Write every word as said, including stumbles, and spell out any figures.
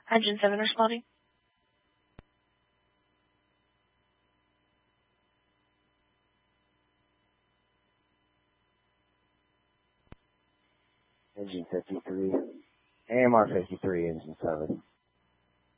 Engine seven responding. Engine fifty-three. A M R fifty-three, engine seven.